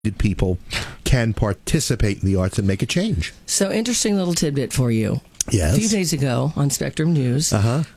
people can participate in the arts and make a change. So, interesting little tidbit for you. Yes. A few days ago on Spectrum News,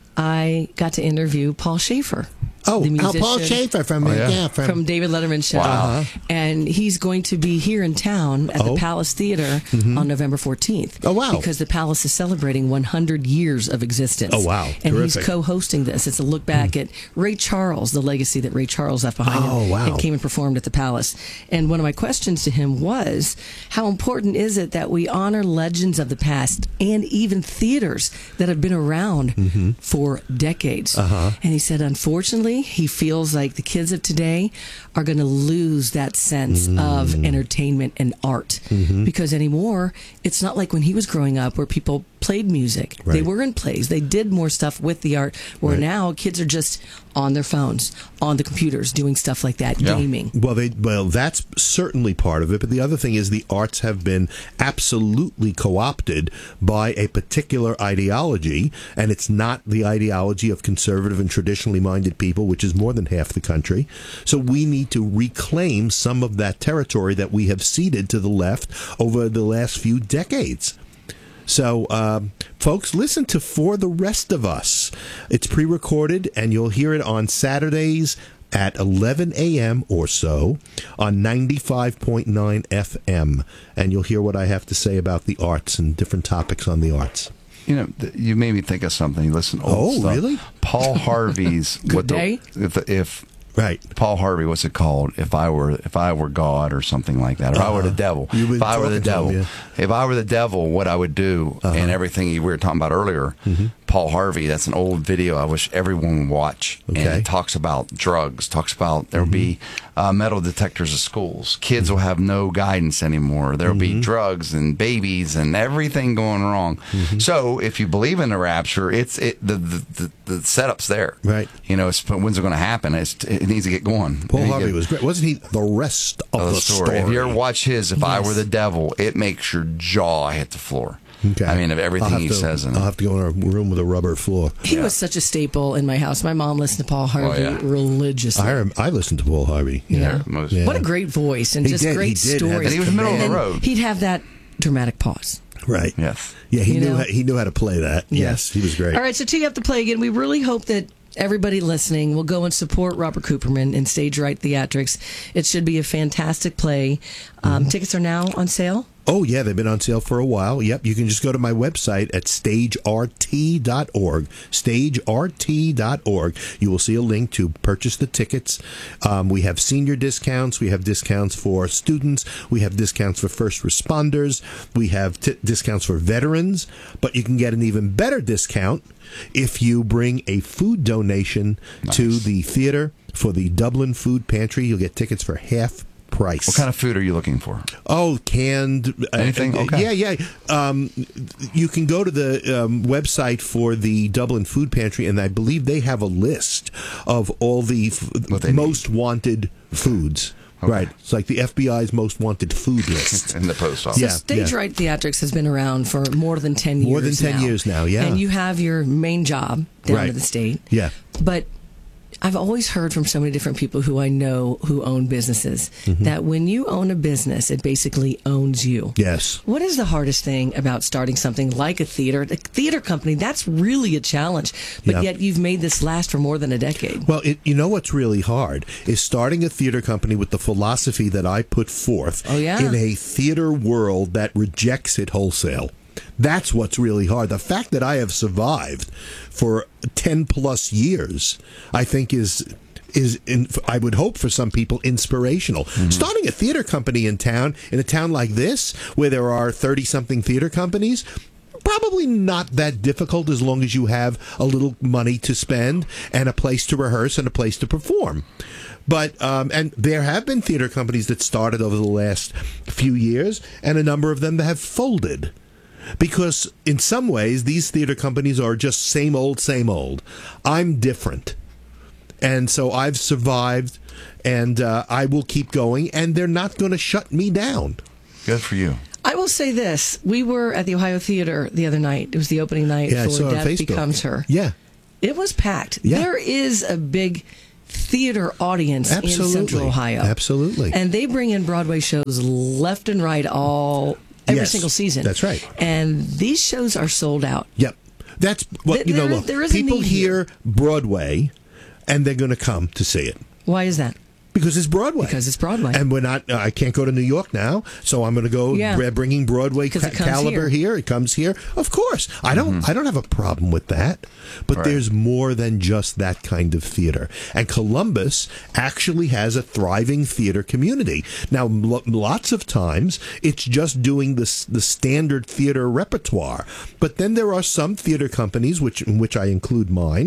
I got to interview Paul Schaefer. Oh, the musician Paul Schaefer from David Letterman's show. Wow. And he's going to be here in town at the Palace Theater on November 14th. Oh, wow. Because the Palace is celebrating 100 years of existence. Oh, wow. And Terrific. he's co-hosting this. It's a look back at Ray Charles, the legacy that Ray Charles left behind him. Oh, wow. And came and performed at the Palace. And one of my questions to him was, how important is it that we honor legends of the past and even theaters that have been around for decades? And he said, unfortunately, he feels like the kids of today are going to lose that sense of entertainment and art because anymore it's not like when he was growing up where people played music. They were in plays. They did more stuff with the art, where now kids are just on their phones, on the computers, doing stuff like that, gaming. Well, that's certainly part of it. But the other thing is the arts have been absolutely co-opted by a particular ideology, and it's not the ideology of conservative and traditionally minded people, which is more than half the country. So we need to reclaim some of that territory that we have ceded to the left over the last few decades. So, folks, listen to For the Rest of Us. It's pre-recorded, and you'll hear it on Saturdays at 11 a.m. or so on 95.9 FM. And you'll hear what I have to say about the arts and different topics on the arts. You know, you made me think of something. Listen, old stuff. Really? Paul Harvey's Good Day? Right. Paul Harvey, what's it called? If I were God or something like that, or I were the devil. If I were the devil, if I were the devil, what I would do, and everything we were talking about earlier. Paul Harvey, that's an old video I wish everyone would watch. Okay. And it talks about drugs, talks about there'll be metal detectors at schools. Kids will have no guidance anymore. There'll be drugs and babies and everything going wrong. So if you believe in the rapture, the setup's there. Right. You know, when's it going to happen? It needs to get going. Paul Harvey was great. Wasn't he the rest of the story? If you ever watch his If I Were the Devil, it makes your jaw hit the floor. Okay. I mean, of everything he says in it. I'll have to go in a room with a rubber floor. He was such a staple in my house. My mom listened to Paul Harvey religiously. I listened to Paul Harvey. What a great voice and great stories. And he was middle of the road. He'd have that dramatic pause. Right. Yes. Yeah, he knew how to play that. Yes, he was great. All right, so tee up the play again. We really hope that everybody listening will go and support Robert Cooperman and Stage Right Theatrics. It should be a fantastic play. Tickets are now on sale. Oh, yeah, they've been on sale for a while. Yep, you can just go to my website at stagert.org, stagert.org. You will see a link to purchase the tickets. We have senior discounts. We have discounts for students. We have discounts for first responders. We have discounts for veterans. But you can get an even better discount if you bring a food donation to the theater for the Dublin Food Pantry. You'll get tickets for half price. What kind of food are you looking for? Oh, canned. Anything? Okay. Yeah. You can go to the website for the Dublin Food Pantry, and I believe they have a list of all the most wanted foods. Okay. Right. It's like the FBI's most wanted food list. In the post office. So Stage Right Theatrics has been around for more than 10 years now. More than 10 years now, yeah. And you have your main job down to the state. Yeah. But I've always heard from so many different people who I know who own businesses that when you own a business, it basically owns you. Yes. What is the hardest thing about starting something like a theater company? That's really a challenge. But yet you've made this last for more than a decade. Well, you know what's really hard is starting a theater company with the philosophy that I put forth in a theater world that rejects it wholesale. That's what's really hard. The fact that I have survived for 10 plus years, I think I would hope for some people, inspirational. Starting a theater company in a town like this, where there are 30-something theater companies, probably not that difficult as long as you have a little money to spend and a place to rehearse and a place to perform. But and there have been theater companies that started over the last few years, and a number of them that have folded. Because in some ways, these theater companies are just same old, same old. I'm different. And so I've survived, and I will keep going, and they're not going to shut me down. Good for you. I will say this. We were at the Ohio Theater the other night. It was the opening night for Death Becomes Her. Yeah. It was packed. Yeah. There is a big theater audience in Central Ohio. Absolutely. And they bring in Broadway shows left and right every single season. That's right. And these shows are sold out. Yep. That's what, look, there is a people need hear Broadway and they're going to come to see it. Why is that? Because it's Broadway. Because it's Broadway. And we're not, I can't go to New York now, so I'm going to go bringing Broadway caliber here. It comes here. Of course. I don't have a problem with that. But there's more than just that kind of theater. And Columbus actually has a thriving theater community. Now, lots of times, it's just doing the standard theater repertoire. But then there are some theater companies, in which I include mine,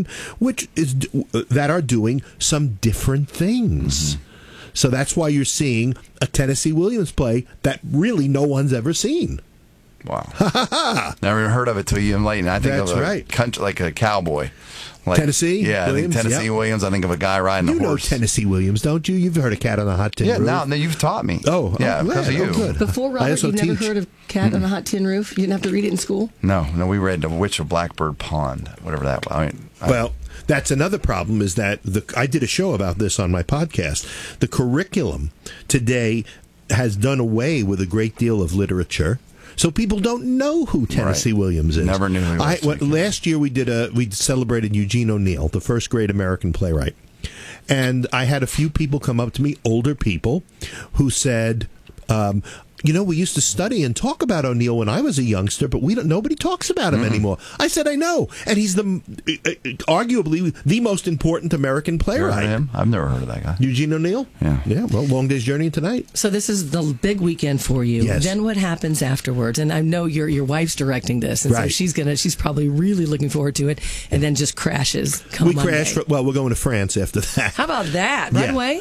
that are doing some different things. Mm-hmm. So that's why you're seeing a Tennessee Williams play that really no one's ever seen. Wow. Never heard of it till you enlightened. I think of a country, like a cowboy. Like, Tennessee Williams? I think Tennessee Williams. I think of a guy riding a horse. You know Tennessee Williams, don't you? You've heard of Cat on a Hot Tin Roof. Yeah, no, you've taught me. Because of you. Good. Before, Robert, you've never heard of Cat on a Hot Tin Roof? You didn't have to read it in school? No, we read The Witch of Blackbird Pond, whatever that was. Well, that's another problem is that I did a show about this on my podcast. The curriculum today has done away with a great deal of literature. So people don't know who Tennessee Williams is. Never knew who he was. Last year we celebrated Eugene O'Neill, the first great American playwright. And I had a few people come up to me, older people, who said, we used to study and talk about O'Neill when I was a youngster, but nobody talks about him anymore. I said, I know. And he's arguably the most important American playwright. Heard of him? I've never heard of that guy. Eugene O'Neill? Yeah. Yeah, well, Long Day's Journey tonight. So this is the big weekend for you. Yes. Then what happens afterwards? And I know your wife's directing this, and so she's probably really looking forward to it, and then just crashes come Monday. We're going to France after that. How about that? Right away?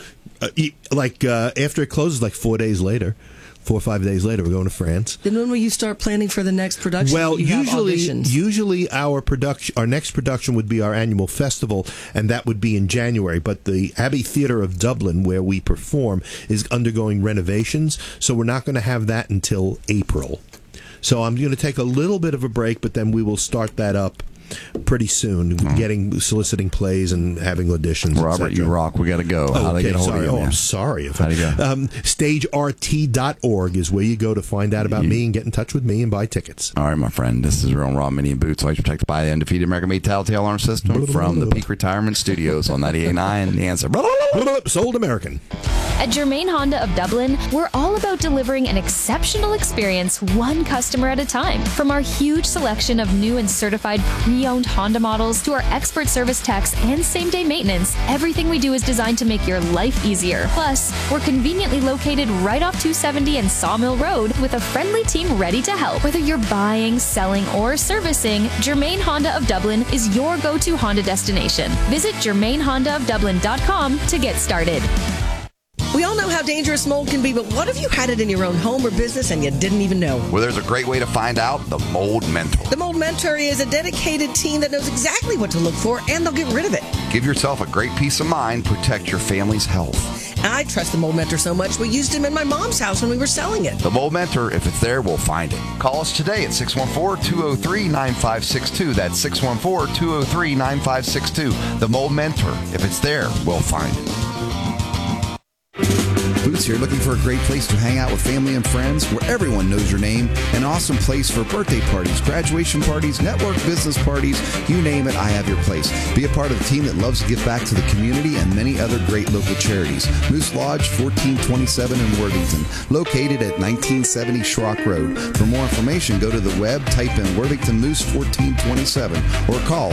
After it closes, 4 days later. 4 or 5 days later, we're going to France. Then when will you start planning for the next production? Well, usually our next production would be our annual festival, and that would be in January. But the Abbey Theatre of Dublin, where we perform, is undergoing renovations, so we're not going to have that until April. So I'm going to take a little bit of a break, but then we will start that up pretty soon, soliciting plays and having auditions. Robert, you rock. We got to go. How do they get a hold of you? I'm sorry. How do you go? StageRT.org is where you go to find out about me and get in touch with me and buy tickets. All right, my friend. This is Real Raw Mini and Boots, always protected by the undefeated American-made Telltale Alarm System from the Peak Retirement Studios on 98.9. The Answer. Sold American. At Germain Honda of Dublin, we're all about delivering an exceptional experience one customer at a time. From our huge selection of new and certified pre-owned Honda models to our expert service techs and same-day maintenance, everything we do is designed to make your life easier. Plus, we're conveniently located right off 270 and Sawmill Road with a friendly team ready to help. Whether you're buying, selling, or servicing, Germain Honda of Dublin is your go-to Honda destination. Visit GermainHondaofDublin.com to get started. We all know how dangerous mold can be, but what if you had it in your own home or business and you didn't even know? Well, there's a great way to find out. The Mold Mentor. The Mold Mentor is a dedicated team that knows exactly what to look for, and they'll get rid of it. Give yourself a great peace of mind. Protect your family's health. I trust the Mold Mentor so much, we used him in my mom's house when we were selling it. The Mold Mentor, if it's there, we'll find it. Call us today at 614-203-9562. That's 614-203-9562. The Mold Mentor, if it's there, we'll find it. Boots here, looking for a great place to hang out with family and friends where everyone knows your name. An awesome place for birthday parties, graduation parties, network business parties, you name it, I have your place. Be a part of the team that loves to give back to the community and many other great local charities. Moose Lodge, 1427 in Worthington, located at 1970 Schrock Road. For more information, go to the web, type in Worthington Moose 1427 or call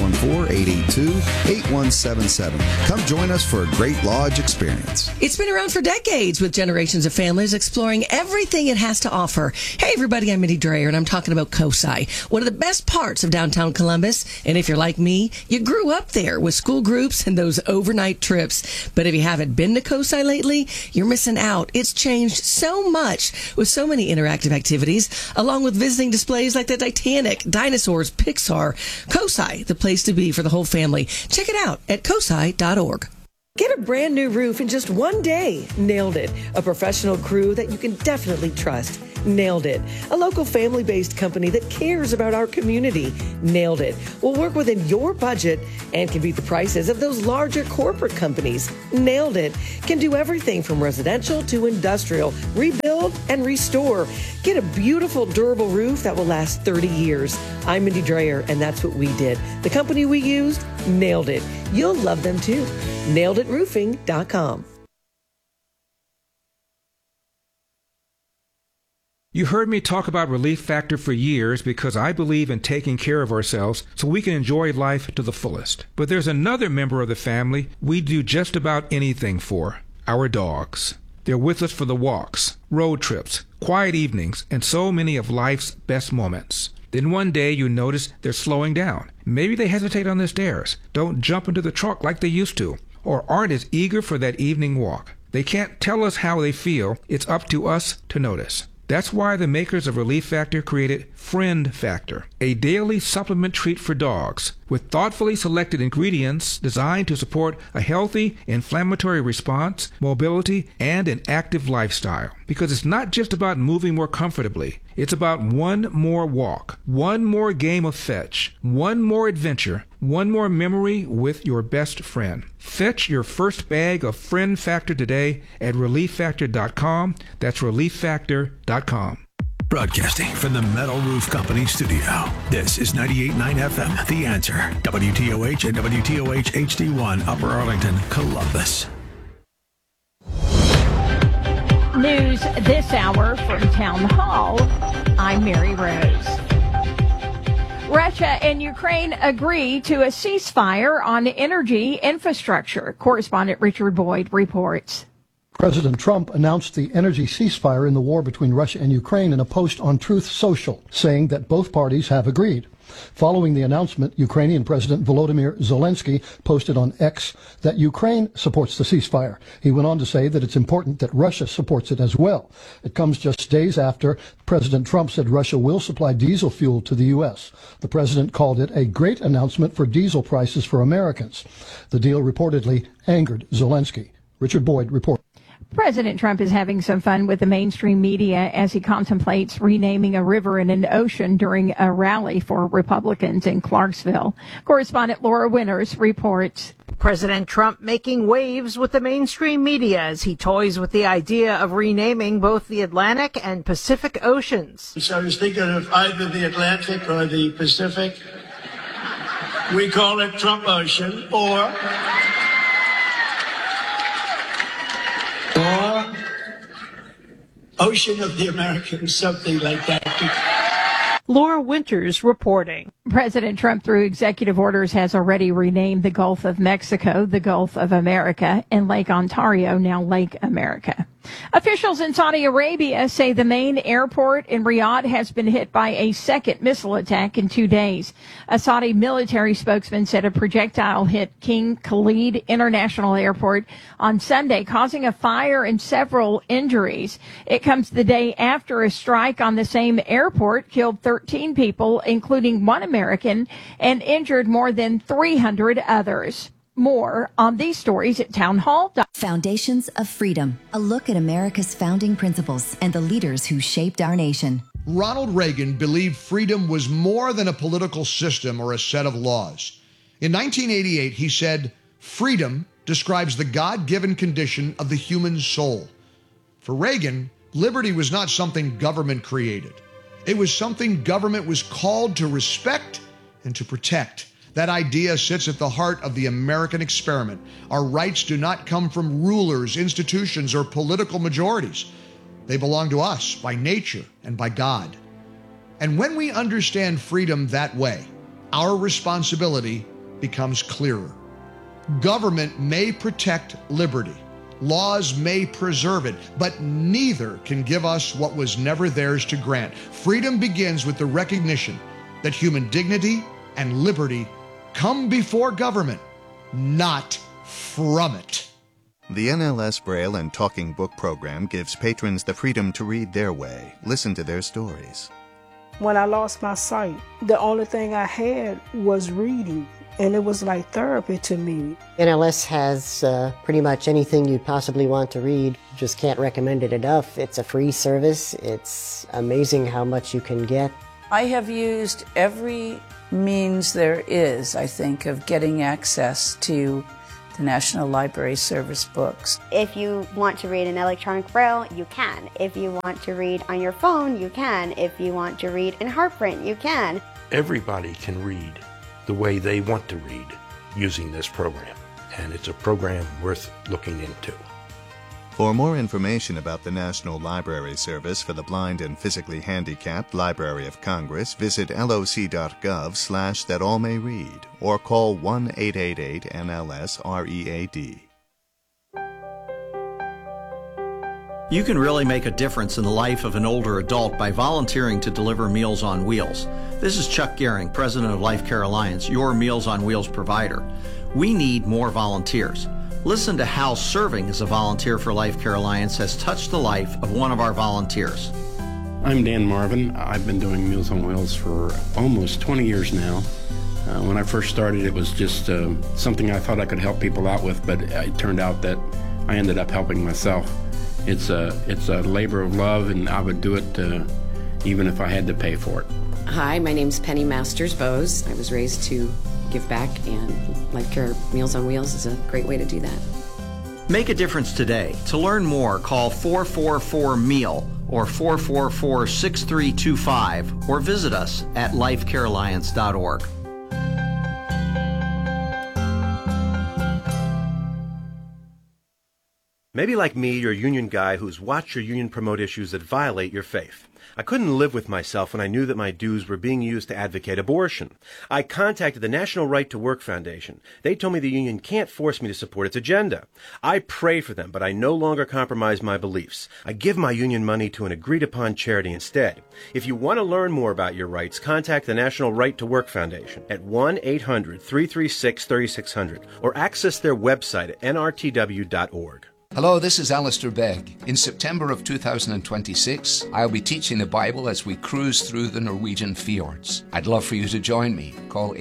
614-882-8177. Come join us for a great lodge experience. It's been around for decades with generations of families exploring everything it has to offer. Hey, everybody, I'm Minnie Dreyer, and I'm talking about COSI, one of the best parts of downtown Columbus. And if you're like me, you grew up there with school groups and those overnight trips. But if you haven't been to COSI lately, you're missing out. It's changed so much with so many interactive activities, along with visiting displays like the Titanic, dinosaurs, Pixar. COSI, the place to be for the whole family. Check it out at COSI.org. Get a brand new roof in just one day. Nailed it. A professional crew that you can definitely trust. Nailed It. A local family-based company that cares about our community. Nailed It. Will work within your budget and can beat the prices of those larger corporate companies. Nailed It. Can do everything from residential to industrial. Rebuild and restore. Get a beautiful, durable roof that will last 30 years. I'm Mindy Dreyer, and that's what we did. The company we used, Nailed It. You'll love them too. NailedItRoofing.com. You heard me talk about Relief Factor for years because I believe in taking care of ourselves so we can enjoy life to the fullest. But there's another member of the family we do just about anything for, our dogs. They're with us for the walks, road trips, quiet evenings, and so many of life's best moments. Then one day you notice they're slowing down. Maybe they hesitate on the stairs, don't jump into the truck like they used to, or aren't as eager for that evening walk. They can't tell us how they feel. It's up to us to notice. That's why the makers of Relief Factor created Friend Factor, a daily supplement treat for dogs with thoughtfully selected ingredients designed to support a healthy inflammatory response, mobility, and an active lifestyle. Because it's not just about moving more comfortably. It's about one more walk, one more game of fetch, one more adventure, one more memory with your best friend. Fetch your first bag of Friend Factor today at ReliefFactor.com. That's ReliefFactor.com. Broadcasting from the Metal Roof Company studio. This is 98.9 FM, The Answer. WTOH and WTOH HD1, Upper Arlington, Columbus. News this hour from Town Hall. I'm Mary Rose. Russia and Ukraine agree to a ceasefire on energy infrastructure. Correspondent Richard Boyd reports. President Trump announced the energy ceasefire in the war between Russia and Ukraine in a post on Truth Social, saying that both parties have agreed. Following the announcement, Ukrainian President Volodymyr Zelensky posted on X that Ukraine supports the ceasefire. He went on to say that it's important that Russia supports it as well. It comes just days after President Trump said Russia will supply diesel fuel to the U.S. The president called it a great announcement for diesel prices for Americans. The deal reportedly angered Zelensky. Richard Boyd reports. President Trump is having some fun with the mainstream media as he contemplates renaming a river and an ocean during a rally for Republicans in Clarksville. Correspondent Laura Winters reports. President Trump making waves with the mainstream media as he toys with the idea of renaming both the Atlantic and Pacific Oceans. So I was thinking of either the Atlantic or the Pacific. We call it Trump Ocean or Ocean of the Americans, something like that. Laura Winters reporting. President Trump, through executive orders, has already renamed the Gulf of Mexico the Gulf of America and Lake Ontario now Lake America. Officials in Saudi Arabia say the main airport in Riyadh has been hit by a second missile attack in 2 days. A Saudi military spokesman said a projectile hit King Khalid International Airport on Sunday, causing a fire and several injuries. It comes the day after a strike on the same airport killed 13 people, including one American, and injured more than 300 others. More on these stories at townhall. Foundations of Freedom, a look at America's founding principles and the leaders who shaped our nation. Ronald Reagan believed freedom was more than a political system or a set of laws. In 1988, he said, "Freedom describes the God-given condition of the human soul." For Reagan, liberty was not something government created. It was something government was called to respect and to protect. That idea sits at the heart of the American experiment. Our rights do not come from rulers, institutions, or political majorities. They belong to us by nature and by God. And when we understand freedom that way, our responsibility becomes clearer. Government may protect liberty. Laws may preserve it, but neither can give us what was never theirs to grant. Freedom begins with the recognition that human dignity and liberty come before government, not from it. The NLS Braille and Talking Book program gives patrons the freedom to read their way, listen to their stories. when I lost my sight, the only thing I had was reading, and it was like therapy to me. NLS has pretty much anything you'd possibly want to read. Just can't recommend it enough. It's a free service. It's amazing how much you can get. I have used every means there is, I think, of getting access to the National Library Service books. If you want to read in electronic braille, you can. If you want to read on your phone, you can. If you want to read in HeartPrint, you can. Everybody can read the way they want to read using this program, and it's a program worth looking into. For more information about the National Library Service for the Blind and Physically Handicapped Library of Congress, visit loc.gov/thatallmayread or call 1-888-NLS-READ. You can really make a difference in the life of an older adult by volunteering to deliver Meals on Wheels. This is Chuck Gehring, president of Life Care Alliance, your Meals on Wheels provider. We need more volunteers. Listen to how serving as a volunteer for Life Care Alliance has touched the life of one of our volunteers. I'm Dan Marvin. I've been doing Meals on Wheels for almost 20 years now. When I first started, it was just something I thought I could help people out with, but it turned out that I ended up helping myself. It's a labor of love, and I would do it even if I had to pay for it. Hi, my name's Penny Masters-Bose. I was raised to give back, and Life Care Meals on Wheels is a great way to do that. Make a difference today. To learn more, call 444-MEAL or 444-6325 or visit us at lifecarealliance.org. Maybe like me, you're a union guy who's watched your union promote issues that violate your faith. I couldn't live with myself when I knew that my dues were being used to advocate abortion. I contacted the National Right to Work Foundation. They told me the union can't force me to support its agenda. I pray for them, but I no longer compromise my beliefs. I give my union money to an agreed-upon charity instead. If you want to learn more about your rights, contact the National Right to Work Foundation at 1-800-336-3600 or access their website at nrtw.org. Hello, this is Alistair Begg. In September of 2026, I'll be teaching the Bible as we cruise through the Norwegian fjords. I'd love for you to join me. Call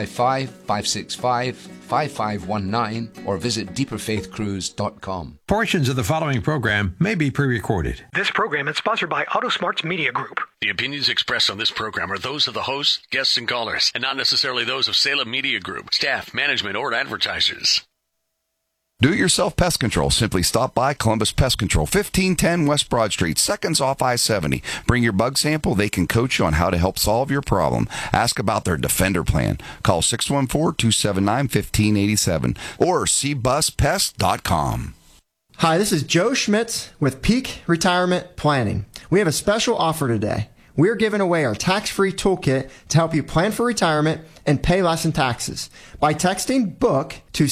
855-565-5519 or visit deeperfaithcruise.com. Portions of the following program may be pre-recorded. This program is sponsored by AutoSmarts Media Group. The opinions expressed on this program are those of the hosts, guests, and callers, and not necessarily those of Salem Media Group, staff, management, or advertisers. Do-it-yourself pest control. Simply stop by Columbus Pest Control, 1510 West Broad Street, seconds off I-70. Bring your bug sample. They can coach you on how to help solve your problem. Ask about their Defender plan. Call 614-279-1587 or cbuspest.com. Hi, this is Joe Schmitz with Peak Retirement Planning. We have a special offer today. We're giving away our tax-free toolkit to help you plan for retirement and pay less in taxes. By texting BOOK to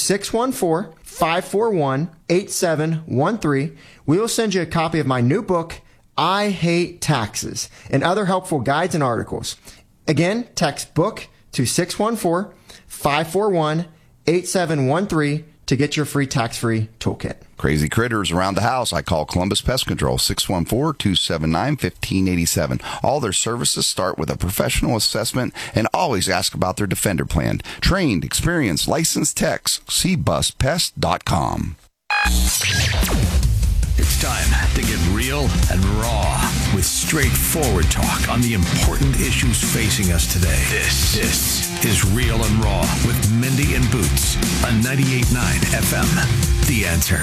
614-541-8713, we will send you a copy of my new book, I Hate Taxes, and other helpful guides and articles. Again, text BOOK to 614-541-8713 to get your free tax-free toolkit. Crazy critters around the house, I call Columbus Pest Control, 614-279-1587. All their services start with a professional assessment and always ask about their Defender plan. Trained, experienced, licensed techs, cbuspest.com. It's time to get real and raw with straightforward talk on the important issues facing us today. This is Real and Raw with Mindy and Boots on 98.9 FM. The Answer.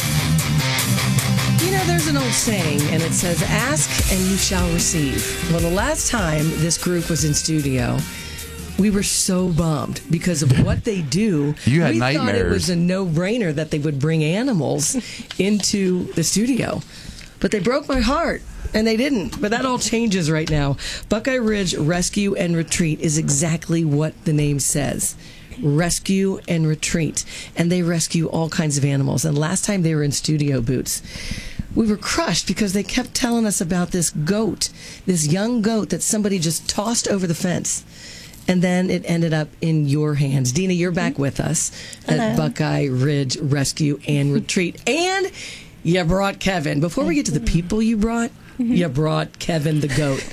You know, there's an old saying, and it says, ask and you shall receive. Well, the last time this group was in studio, we were so bummed because of what they do. You had we nightmares. Thought it was a no-brainer that they would bring animals into the studio. But they broke my heart, and they didn't. But that all changes right now. Buckeye Ridge Rescue and Retreat is exactly what the name says. Rescue and Retreat. And they rescue all kinds of animals. And last time they were in studio, Boots, we were crushed because they kept telling us about this goat, this young goat that somebody just tossed over the fence. And then it ended up in your hands. Dina, you're back with us at Buckeye Ridge Rescue and Retreat. And you brought Kevin. Before we get to the people you brought Kevin the goat.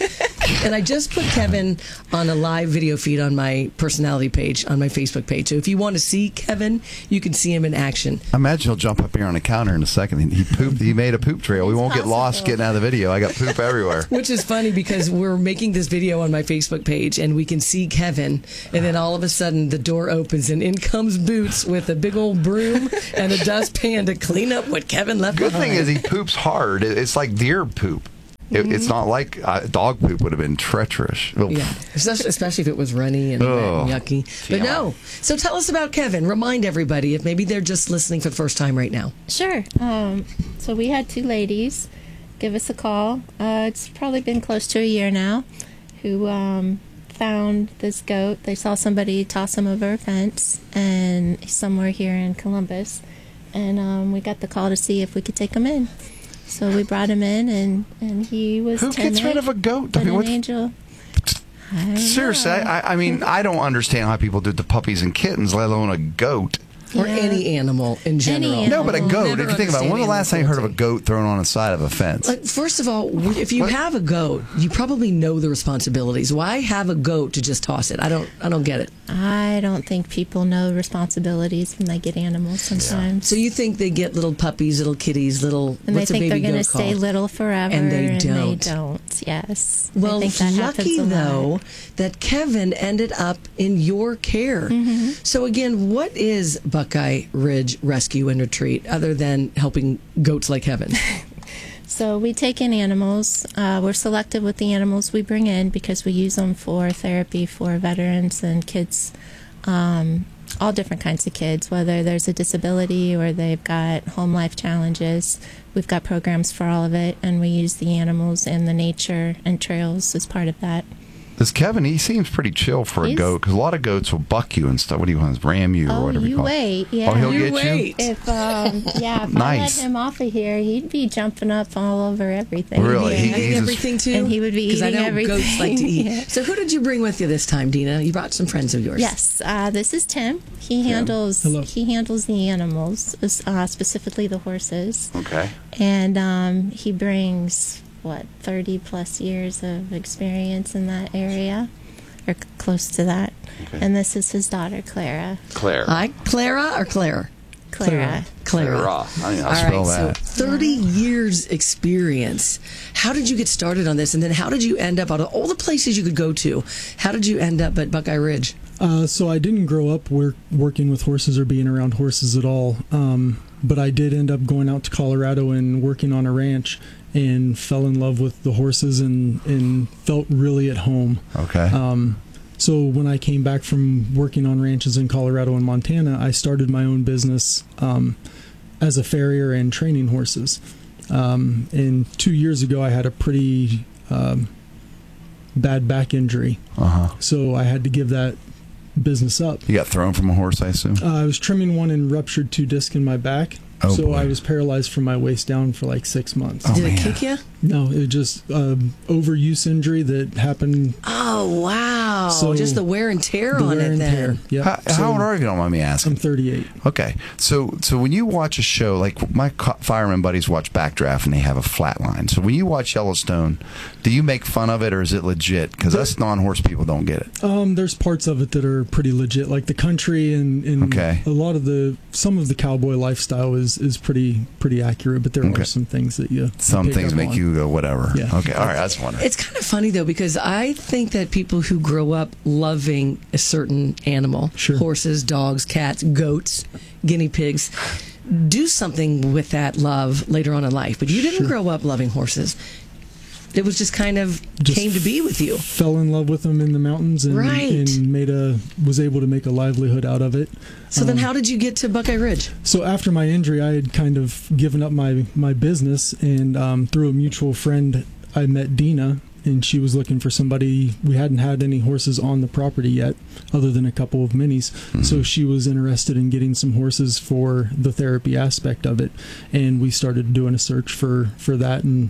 And I just put Kevin on a live video feed on my personality page, on my Facebook page. So if you want to see Kevin, you can see him in action. I imagine he'll jump up here on the counter in a second. He pooped. He made a poop trail. We won't get lost getting out of the video. I got poop everywhere. Which is funny because we're making this video on my Facebook page and we can see Kevin, and then all of a sudden the door opens and in comes Boots with a big old broom and a dustpan to clean up what Kevin left Good behind. thing is he poops hard. It's like deer poop. It's not like dog poop would have been treacherous. Yeah, especially if it was runny and yucky. But no. So tell us about Kevin. Remind everybody if maybe they're just listening for the first time right now. Sure. So we had two ladies give us a call. It's probably been close to a year now, who found this goat. They saw somebody toss him over a fence and somewhere here in Columbus. And we got the call to see if we could take him in. So we brought him in, and he was Who timid, gets rid of a goat? but an angel. Seriously, I mean, I don't understand how people do the puppies and kittens, let alone a goat. Or any animal in general. No, but a goat, if you think about it, when was the last time you heard of a goat thrown on the side of a fence? Like, first of all, if you have a goat, you probably know the responsibilities. Why have a goat to just toss it? I don't get it. I don't think people know responsibilities when they get animals sometimes. So you think they get little puppies, little kitties, little... And they what's a think baby they're going goat to stay called? little forever. And they They don't. don't, yes. Well, I think that lucky, happens a lot. though, that Kevin ended up in your care. Mm-hmm. So, again, what is Buckeye Ridge Rescue and Retreat other than helping goats like Kevin? So we take in animals. We're selective with the animals we bring in because we use them for therapy for veterans and kids, all different kinds of kids, whether there's a disability or they've got home life challenges. We've got programs for all of it, and we use the animals and the nature and trails as part of that. Does Kevin, he seems pretty chill for a goat, because a lot of goats will buck you and stuff. What do you want, ram you or whatever you call wait, it? yeah. Oh, he'll get you? If I Nice. let him off of here, he'd be jumping up all over everything. Really? Yeah. He's everything, too? And he would be 'Cause eating I know everything. goats like to eat. Yeah. So who did you bring with you this time, Dina? You brought some friends of yours. Yes, this is Tim. He handles the animals, specifically the horses. Okay. And he brings 30 plus years of experience in that area, or close to that. Okay. And this is his daughter, Clara. Claire. Hi, Clara or Claire? Clara. Clara. I mean, I'll All spell right, that. so 30 years experience. How did you get started on this? And then how did you end up, out of all the places you could go to, how did you end up at Buckeye Ridge? So I didn't grow up working with horses or being around horses at all. But I did end up going out to Colorado and working on a ranch and fell in love with the horses and felt really at home. Okay. So when I came back from working on ranches in Colorado and Montana, I started my own business as a farrier and training horses. And 2 years ago, I had a pretty bad back injury. So I had to give that business up. You got thrown from a horse, I assume? I was trimming one and ruptured 2 discs in my back. Oh, so boy. I was paralyzed from my waist down for like 6 months. Did it kick you? No, it was just overuse injury that happened. Oh, wow. So just the wear and tear the on wear it and then. tear, yep. How old are you, if you don't mind me asking? I'm 38. Okay. So when you watch a show, like my fireman buddies watch Backdraft and they have a flat line. So when you watch Yellowstone, do you make fun of it or is it legit? Because us non-horse people don't get it. There's parts of it that are pretty legit, like the country and Okay. a lot of some of the cowboy lifestyle is pretty accurate, but there Okay. are some things that Some pick things up make on. you go, whatever. Yeah. Okay. All right. I was wondering. It's kind of funny, though, because I think that people who grow up loving a certain animal, horses, dogs, cats, goats, guinea pigs, do something with that love later on in life. But you didn't grow up loving horses. It was just kind of came to be with you. Fell in love with them in the mountains and, Right. and was able to make a livelihood out of it. So then how did you get to Buckeye Ridge? So after my injury, I had kind of given up my business, and through a mutual friend, I met Dina, and she was looking for somebody. We hadn't had any horses on the property yet, other than a couple of minis. So she was interested in getting some horses for the therapy aspect of it, and we started doing a search for that, and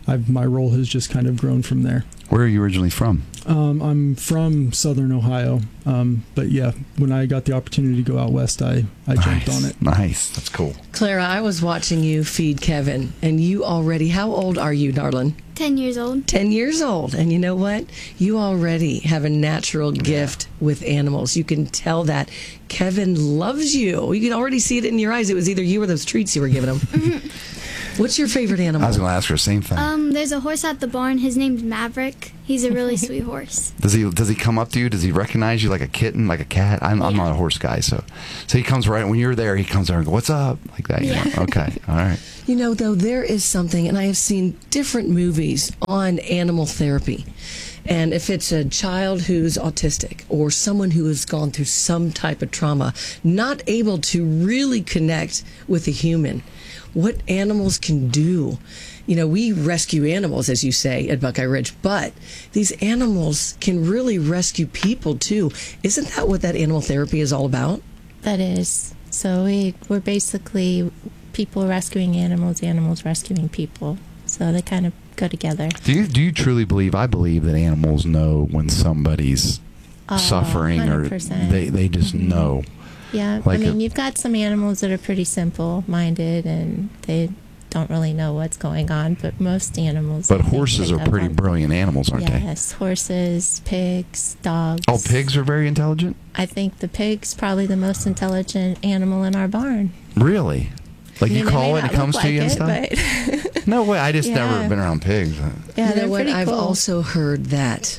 my role has just kind of grown from there. Where are you originally from? I'm from Southern Ohio, but yeah, when I got the opportunity to go out west, I jumped on it. Nice, that's cool. Clara, I was watching you feed Kevin, and you already, how old are you, darling? 10 years old. 10 years old. And you know what? You already have a natural gift with animals. You can tell that. Kevin loves you. You can already see it in your eyes. It was either you or those treats you were giving him. What's your favorite animal? I was going to ask her the same thing. There's a horse at the barn. His name's Maverick. He's a really sweet horse. Does he come up to you? Does he recognize you like a kitten, like a cat? I'm not a horse guy, so he comes right when you're there. He comes over and goes, "What's up?" Like that. Yeah. You know? Okay, all right. You know, though, there is something, and I have seen different movies on animal therapy. And if it's a child who's autistic or someone who has gone through some type of trauma, not able to really connect with a human, what animals can do. You know, we rescue animals, as you say, at Buckeye Ridge, but these animals can really rescue people, too. Isn't that what that animal therapy is all about? That is. So we're basically people rescuing animals, animals rescuing people. So they kind of go together. Do you truly believe? I believe that animals know when somebody's suffering, 100%. or they just know. Yeah, Like you've got some animals that are pretty simple-minded and they don't really know what's going on, but most animals. But horses are pretty brilliant animals, aren't they? Yes, horses, pigs, dogs. Oh, pigs are very intelligent? I think the pig's probably the most intelligent animal in our barn. Really? Like you call it and it comes to you and stuff? But no way, I just never been around pigs. Yeah, you know what? pretty I've cool. also heard that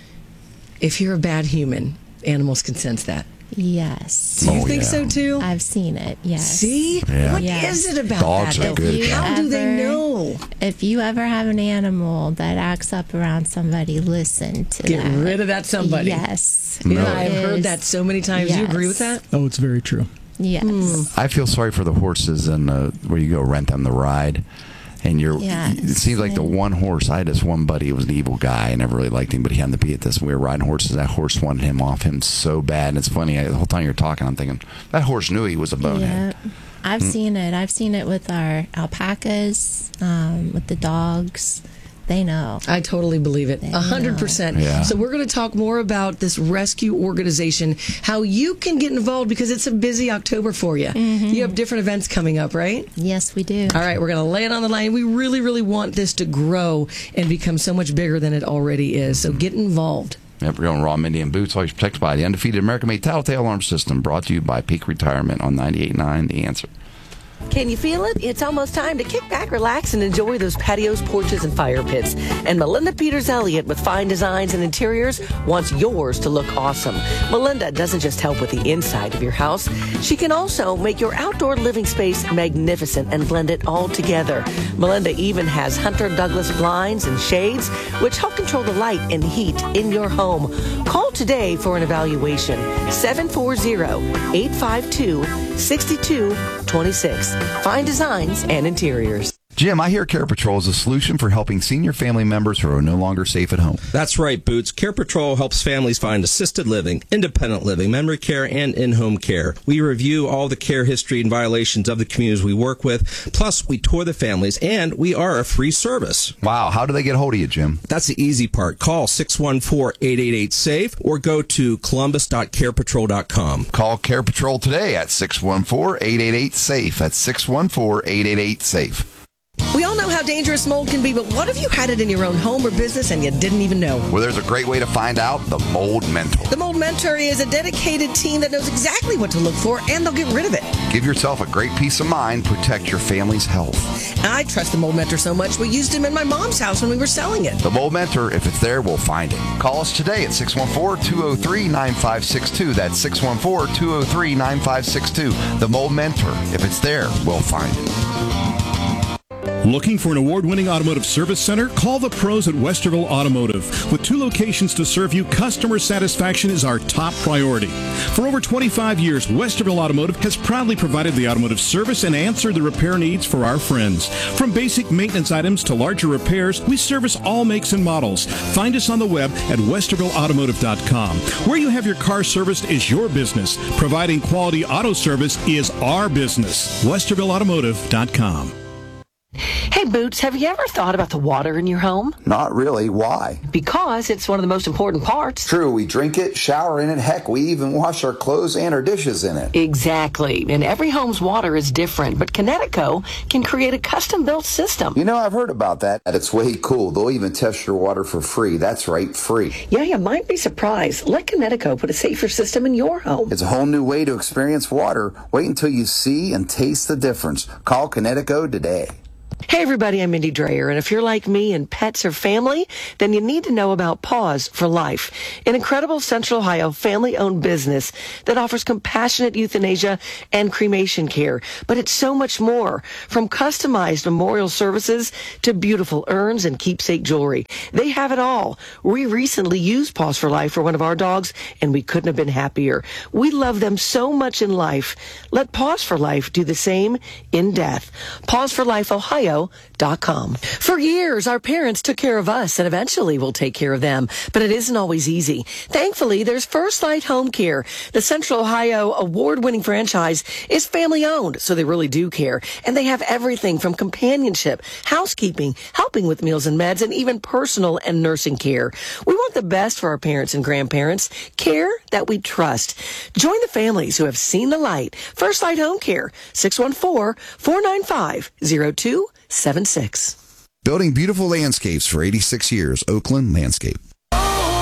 if you're a bad human, animals can sense that. Yes. Do you think so too? I've seen it, yes. See? Yeah. What is it about Dogs that? are good at How that. do they know? If you ever have an animal that acts up around somebody, listen to Get that. rid of that somebody. Yes. You know, It I've heard is- that so many times. You agree with yes. that? Oh, it's very true. Yes. I feel sorry for the horses and where you go rent them the ride. And Yes. it seems like the one horse, I had this one buddy who was an evil guy. I never really liked him, but he happened to be at this. We were riding horses. That horse wanted him off him so bad. And it's funny, the whole time you're talking, I'm thinking, that horse knew he was a bonehead. Yeah. I've seen it. I've seen it with our alpacas, with the dogs. They know. I totally believe it. 100%. Yeah. So we're going to talk more about this rescue organization, how you can get involved because it's a busy October for you. You have different events coming up, right? Yes, we do. All right, we're going to lay it on the line. We really, really want this to grow and become so much bigger than it already is. So get involved. Yep, we're going Raw, Mindy, and Boots, always protected by the undefeated American-made Tattletale Alarm System, brought to you by Peak Retirement on 98.9 The Answer. Can you feel it? It's almost time to kick back, relax, and enjoy those patios, porches, and fire pits. And Melinda Peters Elliott with Fine Designs and Interiors wants yours to look awesome. Melinda doesn't just help with the inside of your house. She can also make your outdoor living space magnificent and blend it all together. Melinda even has Hunter Douglas blinds and shades, which help control the light and heat in your home. Call today for an evaluation. 740-852-6226. Fine Designs and Interiors. Jim, I hear Care Patrol is a solution for helping senior family members who are no longer safe at home. That's right, Boots. Care Patrol helps families find assisted living, independent living, memory care, and in-home care. We review all the care history and violations of the communities we work with. Plus, we tour the families, and we are a free service. Wow. How do they get hold of you, Jim? That's the easy part. Call 614-888-SAFE or go to columbus.carepatrol.com. Call Care Patrol today at 614-888-SAFE. That's 614-888-SAFE. We all know how dangerous mold can be, but what if you had it in your own home or business and you didn't even know? Well, there's a great way to find out. The Mold Mentor. The Mold Mentor is a dedicated team that knows exactly what to look for, and they'll get rid of it. Give yourself a great peace of mind. Protect your family's health. I trust the Mold Mentor so much, we used him in my mom's house when we were selling it. The Mold Mentor, if it's there, we'll find it. Call us today at 614-203-9562. That's 614-203-9562. The Mold Mentor, if it's there, we'll find it. Looking for an award-winning automotive service center? Call the pros at Westerville Automotive. With 2 locations to serve you, customer satisfaction is our top priority. For over 25 years, Westerville Automotive has proudly provided the automotive service and answered the repair needs for our friends. From basic maintenance items to larger repairs, we service all makes and models. Find us on the web at westervilleautomotive.com. Where you have your car serviced is your business. Providing quality auto service is our business. westervilleautomotive.com. Hey, Boots, have you ever thought about the water in your home? Not really. Why? Because it's one of the most important parts. True, we drink it, shower in it, heck, we even wash our clothes and our dishes in it. Exactly. And every home's water is different, but Connecticut can create a custom-built system. You know, I've heard about that. It's way cool. They'll even test your water for free. That's right, free. Yeah, you might be surprised. Let Connecticut put a safer system in your home. It's a whole new way to experience water. Wait until you see and taste the difference. Call Connecticut today. Hey everybody, I'm Mindy Dreyer, and if you're like me and pets are family, then you need to know about Paws for Life, an incredible Central Ohio family-owned business that offers compassionate euthanasia and cremation care. But it's so much more, from customized memorial services to beautiful urns and keepsake jewelry. They have it all. We recently used Paws for Life for one of our dogs, and we couldn't have been happier. We love them so much in life. Let Paws for Life do the same in death. Paws for Life, Ohio. For years, our parents took care of us, and eventually we'll take care of them. But it isn't always easy. Thankfully, there's First Light Home Care. The Central Ohio award-winning franchise is family-owned, so they really do care. And they have everything from companionship, housekeeping, helping with meals and meds, and even personal and nursing care. We want the best for our parents and grandparents, care that we trust. Join the families who have seen the light. First Light Home Care, 614-495-0276. Building beautiful landscapes for 86 years. Oakland Landscape. All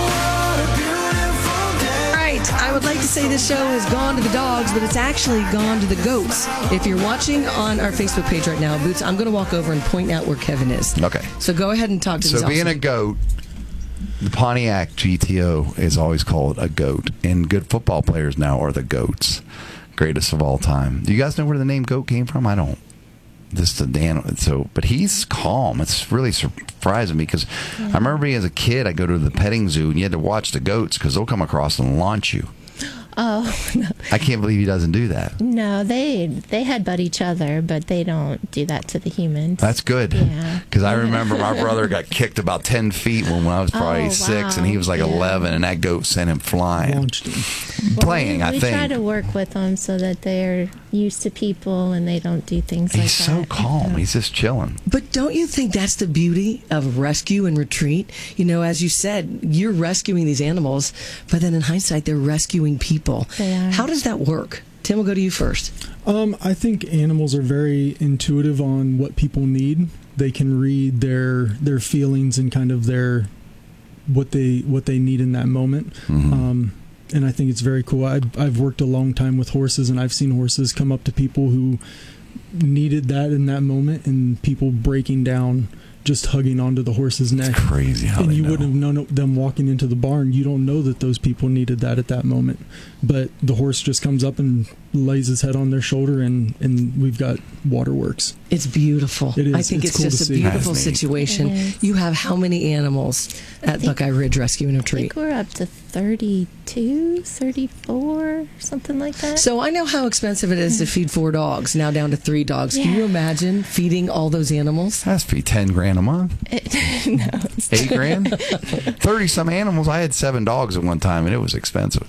right, I would like to say this show has gone to the dogs, but it's actually gone to the goats. If you're watching on our Facebook page right now, Boots, I'm going to walk over and point out where Kevin is. Okay. So go ahead and talk to So this being officer. a goat, the Pontiac GTO is always called a goat, and good football players now are the goats, greatest of all time. Do you guys know where the name goat came from? I don't. Just the Dan. So, but he's calm. It's really surprising me because I remember being as a kid, I'd go to the petting zoo and you had to watch the goats because they'll come across and launch you. Oh, no. I can't believe he doesn't do that. No, they headbutt each other, but they don't do that to the humans. That's good. Yeah. Because I remember my brother got kicked about 10 feet when I was probably 6, and he was like 11, and that goat sent him flying. Playing, I we think. try to work with them so that they're used to people and they don't do things like that. He's so calm. He's just chilling. But don't you think that's the beauty of rescue and retreat? You know, as you said, you're rescuing these animals, but then in hindsight, they're rescuing people. They are. How does that work? Tim, we'll go to you first. I think animals are very intuitive on what people need. They can read their feelings and kind of what they need in that moment. Mm-hmm. And I think it's very cool. I've worked a long time with horses, and I've seen horses come up to people who needed that in that moment, and people breaking down, just hugging onto the horse's neck. It's crazy how and they you know. wouldn't have known them walking into the barn. You don't know that those people needed that at that moment. But the horse just comes up and lays his head on their shoulder, and we've got waterworks. It's beautiful. It is. I think it's cool just to a see. beautiful That's neat. situation. It is. You have how many animals at Buckeye Ridge Rescue and I Retreat? think we're up to 32, 34, something like that. So I know how expensive it is to feed 4 dogs, now down to 3 dogs. Can you imagine feeding all those animals? That's be $10,000 a month. No, it's $8,000. 30-some animals. I had 7 dogs at one time, and it was expensive.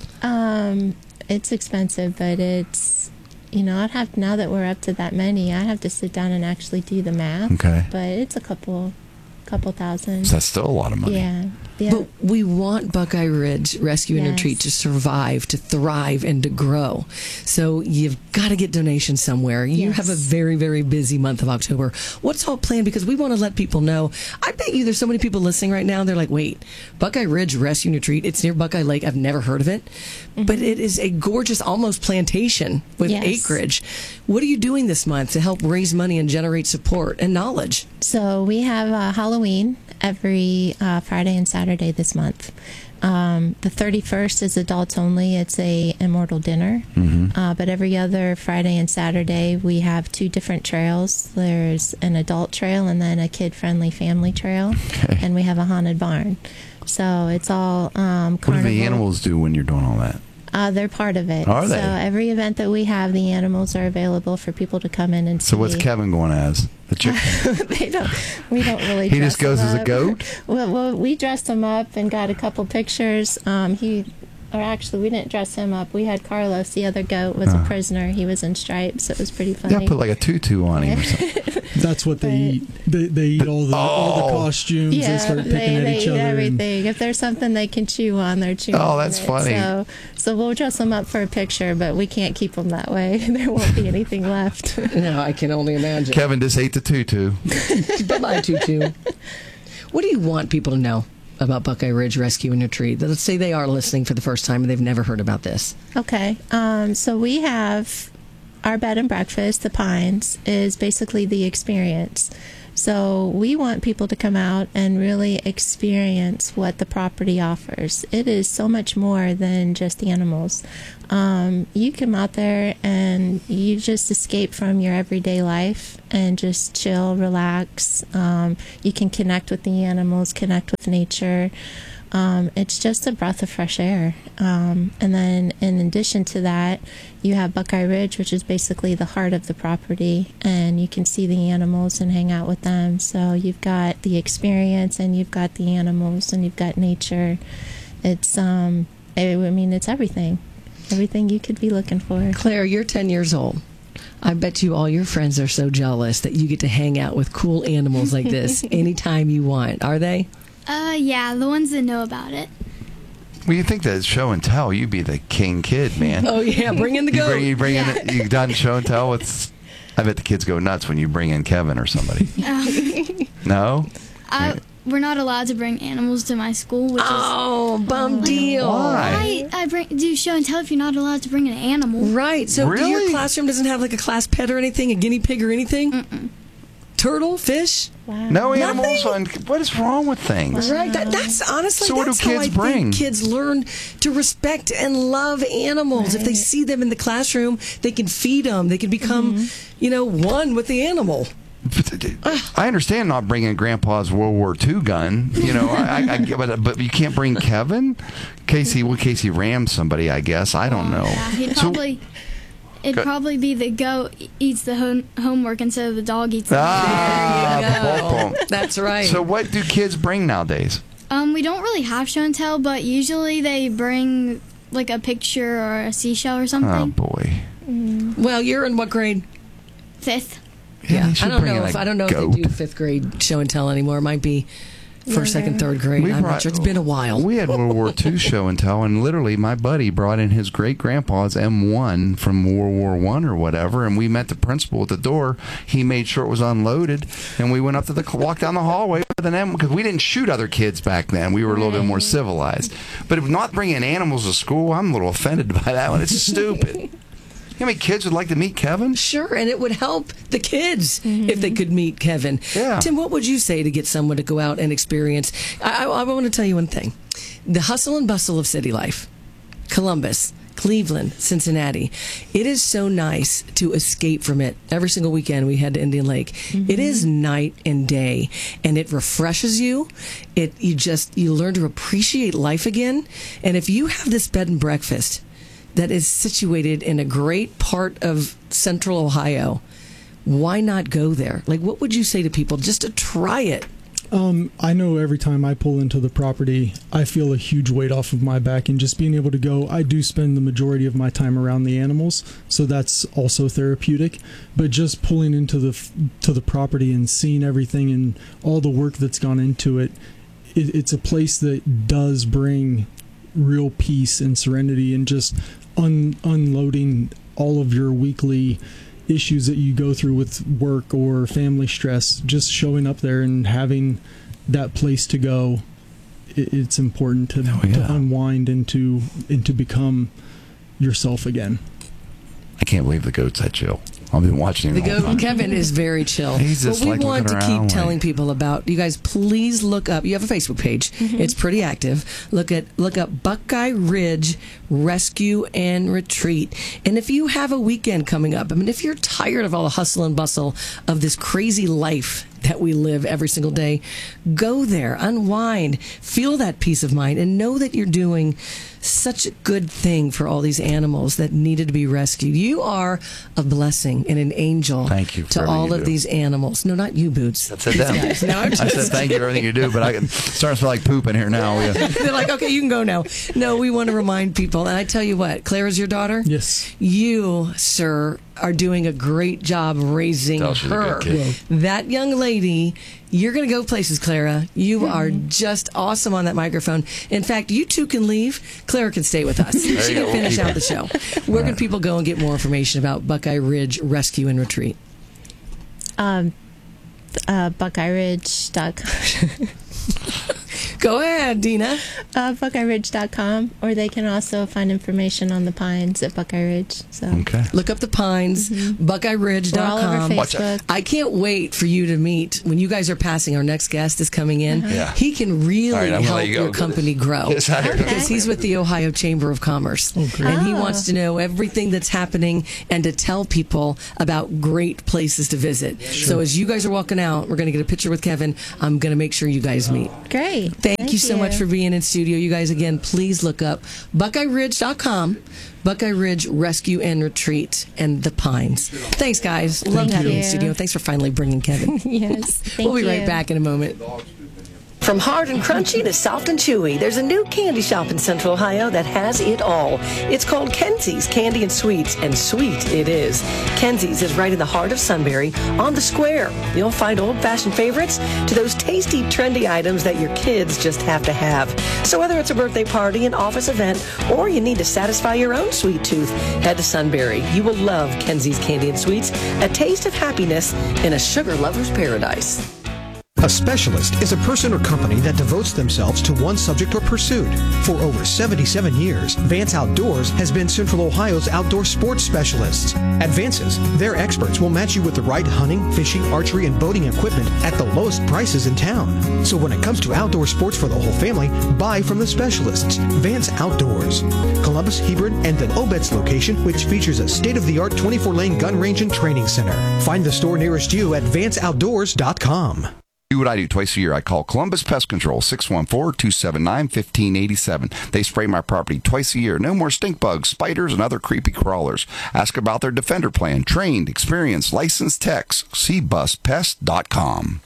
it's expensive, but it's, I'd have, now that we're up to that many, I'd have to sit down and actually do the math. Okay. But it's a couple thousand. So that's still a lot of money. Yeah. Yeah. But we want Buckeye Ridge Rescue and Yes. Retreat to survive, to thrive, and to grow. So you've got to get donations somewhere. You Yes. have a very, very busy month of October. What's all planned? Because we want to let people know. I bet you there's so many people listening right now. They're like, wait, Buckeye Ridge Rescue and Retreat. It's near Buckeye Lake. I've never heard of it. But it is a gorgeous, almost plantation with Yes. acreage. What are you doing this month to help raise money and generate support and knowledge? So we have Halloween every Friday and Saturday this month. The 31st is adults only. It's a immortal dinner. But every other Friday and Saturday, we have 2 different trails. There's an adult trail and then a kid-friendly family trail. Okay. And we have a haunted barn. So it's all What do the carnival. animals do when you're doing all that? They're part of it. Are they? So every event that we have, the animals are available for people to come in and see. So what's Kevin going as? The chicken? We don't really. He dress just goes him as a up. goat? Well, we dressed him up and got a couple pictures. or actually, we didn't dress him up. We had Carlos, the other goat, was a prisoner. He was in stripes, so it was pretty funny. Yeah, put like a tutu on him or something. That's what they eat. They eat all the costumes. Yeah, they start picking at each eat other. everything. If there's something they can chew on, they're chewing on that's it. funny. So we'll dress them up for a picture, but we can't keep them that way. There won't be anything left. No, I can only imagine. Kevin just ate the tutu. Bye-bye, tutu. What do you want people to know about Buckeye Ridge Rescue and Retreat? Let's say they are listening for the first time and they've never heard about this. Okay. So we have our bed and breakfast, the Pines, is basically the experience. So we want people to come out and really experience what the property offers. It is so much more than just animals. You come out there and you just escape from your everyday life and just chill, relax. You can connect with the animals, connect with nature. It's just a breath of fresh air. And then in addition to that, you have Buckeye Ridge, which is basically the heart of the property, and you can see the animals and hang out with them. So you've got the experience, and you've got the animals, and you've got nature. It's, it's everything. Everything you could be looking for. Claire, you're 10 years old. I bet you all your friends are so jealous that you get to hang out with cool animals like this anytime you want. Are they? Yeah, the ones that know about it. Well, you think that show and tell, you'd be the king kid, man. Oh, yeah, bring in the goat. You done show and tell? I bet the kids go nuts when you bring in Kevin or somebody. No? We're not allowed to bring animals to my school, which is... bum deal. Why? I do show and tell if you're not allowed to bring an animal. Right, so Really? your classroom doesn't have like a class pet or anything, a guinea pig or anything? Mm-mm. Turtle, fish? Wow. No animals? What is wrong with things? Right. That's honestly, So what that's do kids how I bring? think kids learn to respect and love animals. If they see them in the classroom, they can feed them. They can become, one with the animal. I understand not bringing Grandpa's World War II gun, but you can't bring Kevin? Casey rams somebody, I guess. I don't know. Yeah, it'd probably be the goat eats the homework instead of the dog eats the homework. That's right. So what do kids bring nowadays? We don't really have show and tell, but usually they bring like a picture or a seashell or something. Oh boy. Well, you're in what grade? 5th. Yeah, I don't know if they do 5th grade show and tell anymore. It might be first, second, third grade. I'm not sure. It's been a while. We had World War II show and tell, and literally my buddy brought in his great-grandpa's M1 from World War I or whatever, and we met the principal at the door. He made sure it was unloaded, and we went up to walk down the hallway with an M, because we didn't shoot other kids back then. We were a little bit more civilized. But if not bringing animals to school, I'm a little offended by that one. It's stupid. You know how many kids would like to meet Kevin? Sure, and it would help the kids if they could meet Kevin. Yeah. Tim, what would you say to get someone to go out and experience? I want to tell you one thing. The hustle and bustle of city life, Columbus, Cleveland, Cincinnati, it is so nice to escape from it. Every single weekend we head to Indian Lake. It is night and day, and it refreshes you. You learn to appreciate life again. And if you have this bed and breakfast that is situated in a great part of central Ohio, why not go there? Like, what would you say to people just to try it? I know every time I pull into the property, I feel a huge weight off of my back, and just being able to go, I do spend the majority of my time around the animals, so that's also therapeutic. But just pulling into the property and seeing everything and all the work that's gone into it, it's a place that does bring real peace and serenity, and just unloading all of your weekly issues that you go through with work or family stress. Just showing up there and having that place to go, it's important to unwind and to become yourself again. I can't believe the goat's that chill. I've been watching him. The goat, Kevin, is very chill. He's just we want to keep telling like people about. You guys, please look up. You have a Facebook page. It's pretty active. Look up Buckeye Ridge Rescue and Retreat. And if you have a weekend coming up, if you're tired of all the hustle and bustle of this crazy life that we live every single day. Go there, unwind, feel that peace of mind, and know that you're doing such a good thing for all these animals that needed to be rescued. You are a blessing and an angel. Thank you for to everything all you of do. these animals. No, not you, Boots. I said them. No, I said thank you for everything you do, but it's starting to feel like poop in here now. Yeah. They're like, okay, you can go now. No, we want to remind people. And I tell you what, Clara's your daughter? Yes. You, sir, are doing a great job raising her. That young lady, you're going to go places, Clara. You are just awesome on that microphone. In fact, you two can leave. Clara can stay with us. She can finish out the show. Where can people go and get more information about Buckeye Ridge Rescue and Retreat? BuckeyeRidge.com. Go ahead, Dina. BuckeyeRidge.com, or they can also find information on the Pines at Buckeye Ridge. So look up the Pines, BuckeyeRidge.com. We're all over Facebook. I can't wait for you to meet when you guys are passing. Our next guest is coming in. Yeah. He can really help your company grow Yes, because he's with the Ohio Chamber of Commerce, and he wants to know everything that's happening and to tell people about great places to visit. So as you guys are walking out, we're going to get a picture with Kevin. I'm going to make sure you guys meet. Great. Thank you so much for being in studio. You guys, again, please look up BuckeyeRidge.com, Buckeye Ridge Rescue and Retreat, and the Pines. Thanks, guys. Love having you in studio. Thanks for finally bringing Kevin. Yes. Thank We'll be you. right back in a moment. From hard and crunchy to soft and chewy, there's a new candy shop in Central Ohio that has it all. It's called Kenzie's Candy and Sweets, and sweet it is. Kenzie's is right in the heart of Sunbury, on the square. You'll find old-fashioned favorites to those tasty, trendy items that your kids just have to have. So whether it's a birthday party, an office event, or you need to satisfy your own sweet tooth, head to Sunbury. You will love Kenzie's Candy and Sweets, a taste of happiness in a sugar lover's paradise. A specialist is a person or company that devotes themselves to one subject or pursuit. For over 77 years, Vance Outdoors has been Central Ohio's outdoor sports specialists. At Vance's, their experts will match you with the right hunting, fishing, archery, and boating equipment at the lowest prices in town. So when it comes to outdoor sports for the whole family, buy from the specialists. Vance Outdoors. Columbus, Hebron, and the Obetz location, which features a state-of-the-art 24-lane gun range and training center. Find the store nearest you at vanceoutdoors.com. Do what I do twice a year. I call Columbus Pest Control, 614-279-1587. They spray my property twice a year. No more stink bugs, spiders, and other creepy crawlers. Ask about their Defender plan. Trained, experienced, licensed techs. cbuspest.com.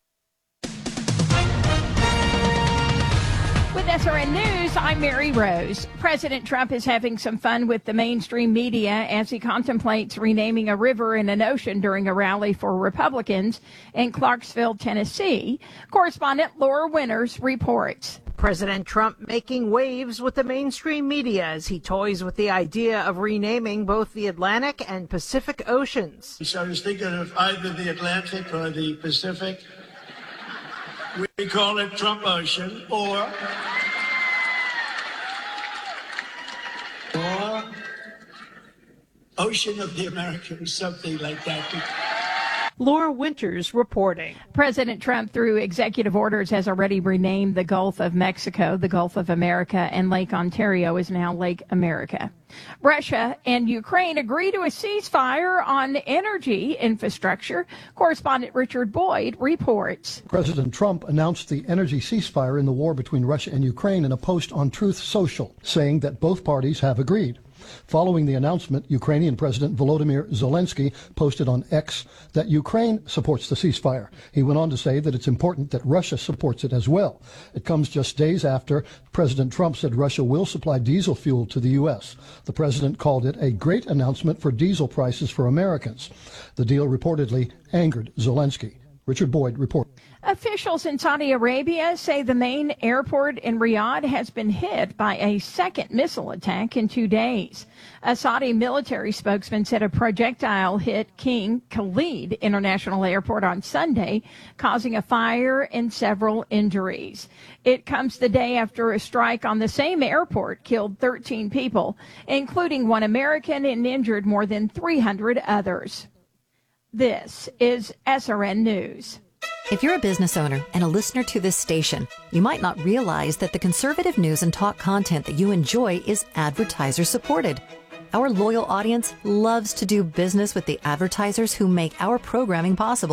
With SRN News, I'm Mary Rose. President Trump is having some fun with the mainstream media as he contemplates renaming a river and an ocean during a rally for Republicans in Clarksville, Tennessee. Correspondent Laura Winters reports. President Trump making waves with the mainstream media as he toys with the idea of renaming both the Atlantic and Pacific Oceans. So I was thinking of either the Atlantic or the Pacific. We call it Trump Ocean or Ocean of the Americans, something like that. Laura Winters reporting. President Trump, through executive orders, has already renamed the Gulf of Mexico, the Gulf of America, and Lake Ontario is now Lake America. Russia and Ukraine agree to a ceasefire on energy infrastructure. Correspondent Richard Boyd reports. President Trump announced the energy ceasefire in the war between Russia and Ukraine in a post on Truth Social, saying that both parties have agreed. Following the announcement, Ukrainian President Volodymyr Zelensky posted on X that Ukraine supports the ceasefire. He went on to say that it's important that Russia supports it as well. It comes just days after President Trump said Russia will supply diesel fuel to the U.S. The president called it a great announcement for diesel prices for Americans. The deal reportedly angered Zelensky. Richard Boyd reports. Officials in Saudi Arabia say the main airport in Riyadh has been hit by a second missile attack in 2 days. A Saudi military spokesman said a projectile hit King Khalid International Airport on Sunday, causing a fire and several injuries. It comes the day after a strike on the same airport killed 13 people, including one American, and injured more than 300 others. This is SRN News. If you're a business owner and a listener to this station, you might not realize that the conservative news and talk content that you enjoy is advertiser supported. Our loyal audience loves to do business with the advertisers who make our programming possible.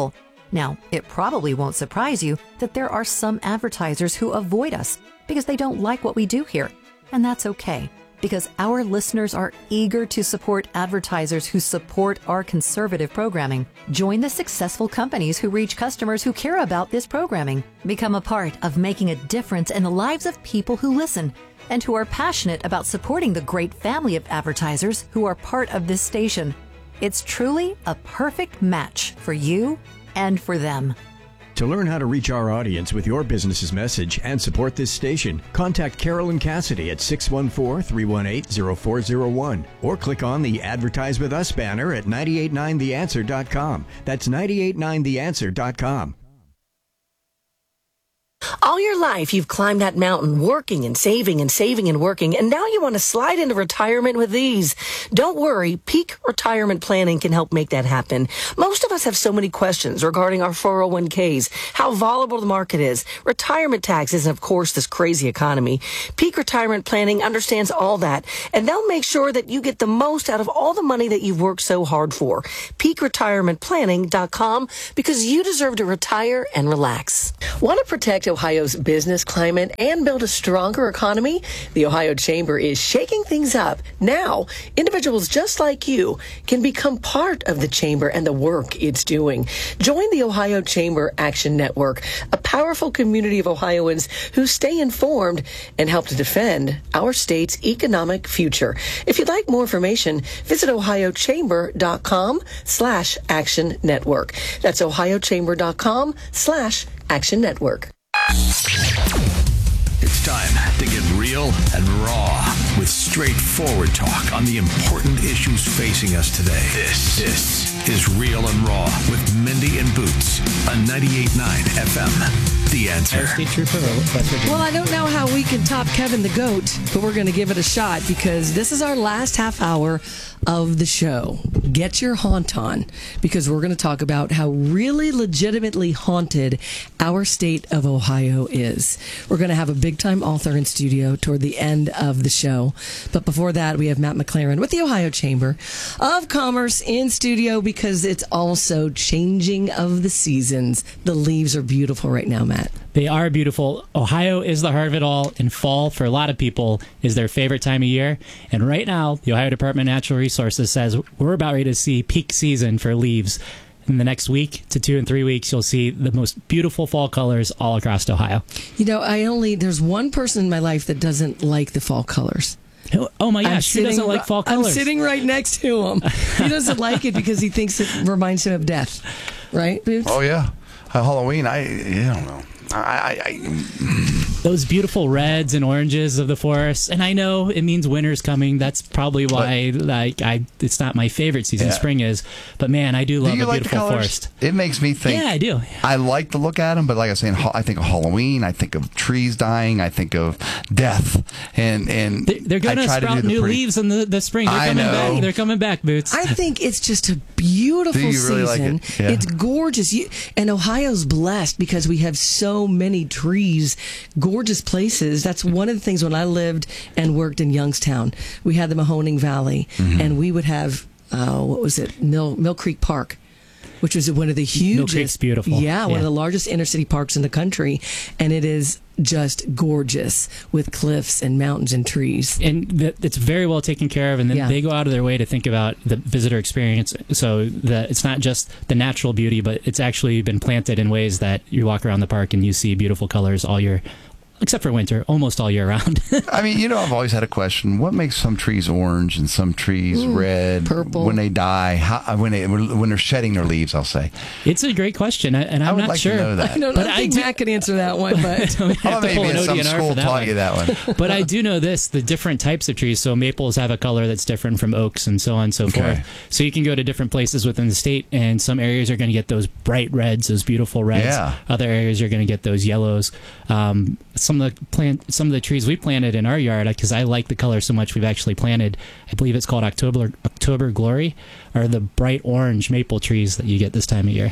Now, it probably won't surprise you that there are some advertisers who avoid us because they don't like what we do here. And that's okay, because our listeners are eager to support advertisers who support our conservative programming. Join the successful companies who reach customers who care about this programming. Become a part of making a difference in the lives of people who listen and who are passionate about supporting the great family of advertisers who are part of this station. It's truly a perfect match for you and for them. To learn how to reach our audience with your business's message and support this station, contact Carolyn Cassidy at 614-318-0401 or click on the Advertise With Us banner at 989theanswer.com. That's 989theanswer.com. All your life, you've climbed that mountain, working and saving and saving and working, and now you want to slide into retirement with ease. Don't worry, Peak Retirement Planning can help make that happen. Most of us have so many questions regarding our 401ks, how volatile the market is, retirement taxes, and of course, this crazy economy. Peak Retirement Planning understands all that, and they'll make sure that you get the most out of all the money that you've worked so hard for. PeakRetirementPlanning.com, because you deserve to retire and relax. Want to protect Ohio's business climate and build a stronger economy? The Ohio Chamber is shaking things up. Now, individuals just like you can become part of the Chamber and the work it's doing. Join the Ohio Chamber Action Network, a powerful community of Ohioans who stay informed and help to defend our state's economic future. If you'd like more information, visit ohiochamber.com/action network. That's ohiochamber.com/action network. It's time to get real and raw with straightforward talk on the important issues facing us today. This is Real and Raw with Mindy and Boots on 98.9 FM. The Answer. Well, I don't know how we can top Kevin the Goat, but we're going to give it a shot because this is our last half hour of the show. Get your haunt on, because we're going to talk about how really legitimately haunted our state of Ohio is. We're going to have a big-time author in studio toward the end of the show. But before that, we have Matt McLaren with the Ohio Chamber of Commerce in studio, because it's also changing of the seasons. The leaves are beautiful right now, Matt. They are beautiful. Ohio is the heart of it all, and fall, for a lot of people, is their favorite time of year. And right now, the Ohio Department of Natural Resources says we're about ready to see peak season for leaves. In the next week to 2 and 3 weeks, you'll see the most beautiful fall colors all across Ohio. You know, there's one person in my life that doesn't like the fall colors. Oh my gosh, who doesn't like fall colors? I'm sitting right next to him. He doesn't like it because he thinks it reminds him of death. Right, Boots? Oh, yeah. Halloween, I don't know. Those beautiful reds and oranges of the forest, and I know it means winter's coming. That's probably why it's not my favorite season. Yeah. Spring is, but man, I do love a beautiful forest. It makes me think. Yeah, I do. I like to look at them, but like I was saying, I think of Halloween. I think of trees dying. I think of death, and they're going to sprout new leaves in the spring. They're coming back. They're coming back, Boots. I think it's just a beautiful season. Really like it? Yeah. It's gorgeous, and Ohio's blessed because we have so many trees, gorgeous places. That's one of the things when I lived and worked in Youngstown. We had the Mahoning Valley, and we would have Mill Creek Park, which was one of the hugest. Mill Creek's beautiful. Yeah, one of the largest inner city parks in the country, and it is just gorgeous with cliffs and mountains and trees. And it's very well taken care of, and then they go out of their way to think about the visitor experience, so that it's not just the natural beauty, but it's actually been planted in ways that you walk around the park and you see beautiful colors all year, except for winter, almost all year round. I mean, I've always had a question. What makes some trees orange and some trees red? Purple. When they die, when they're shedding their leaves, I'll say. It's a great question, and I'm not sure. To know that. I don't think Matt can answer that one, but maybe some school taught you that one. But I do know this, the different types of trees. So maples have a color that's different from oaks and so on and so forth. So you can go to different places within the state, and some areas are going to get those bright reds, those beautiful reds. Yeah. Other areas are going to get those yellows. Some of the trees we planted in our yard, because I like the color so much, we've actually planted, I believe it's called October Glory, are the bright orange maple trees that you get this time of year.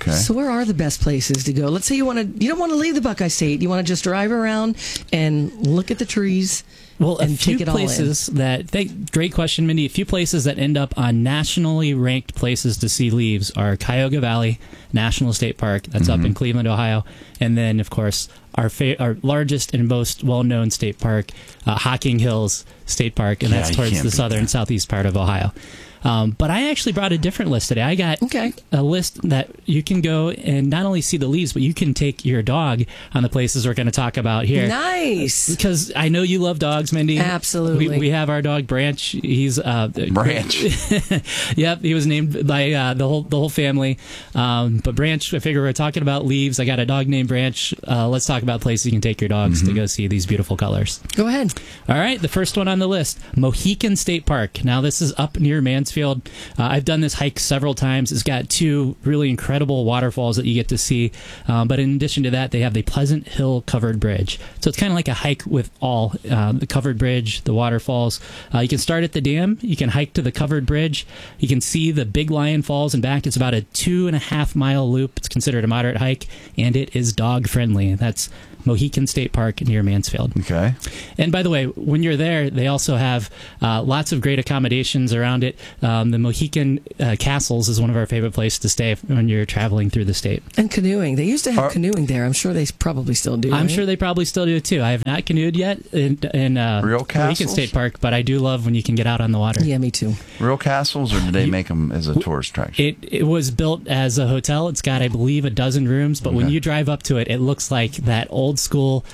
Okay. So where are the best places to go? Let's say you don't want to leave the Buckeye State. You want to just drive around and look at the trees. Well, and a few take it places great question, Mindy. A few places that end up on nationally ranked places to see leaves are Cuyahoga Valley National State Park. That's up in Cleveland, Ohio. And then, of course, our largest and most well-known state park, Hocking Hills State Park, and that's towards the southern southeast part of Ohio. But I actually brought a different list today. I got a list that you can go and not only see the leaves, but you can take your dog on the places we're going to talk about here. Nice. Because I know you love dogs, Mindy. Absolutely. We have our dog Branch. He's Branch. Yep, he was named by the whole family. But Branch, I figure we're talking about leaves. I got a dog named Branch. Let's talk about places you can take your dogs to go see these beautiful colors. Go ahead. All right, the first one on the list, Mohican State Park. Now, this is up near Mansfield. I've done this hike several times. It's got two really incredible waterfalls that you get to see. But in addition to that, they have the Pleasant Hill Covered Bridge. So it's kind of like a hike with all the covered bridge, the waterfalls. You can start at the dam. You can hike to the covered bridge. You can see the Big Lion Falls and back. It's about a 2.5-mile loop. It's considered a moderate hike, and it is dog friendly. That's Mohican State Park near Mansfield. Okay. And by the way, when you're there, they also have lots of great accommodations around it. The Mohican Castles is one of our favorite places to stay when you're traveling through the state. And canoeing. They used to have canoeing there. I'm sure they probably still do. I'm sure they probably still do too. I have not canoed yet in Real Mohican State Park, but I do love when you can get out on the water. Yeah, me too. Real castles, or did they make them as a tourist attraction? It was built as a hotel. It's got, I believe, a dozen rooms, but when you drive up to it, it looks like that old school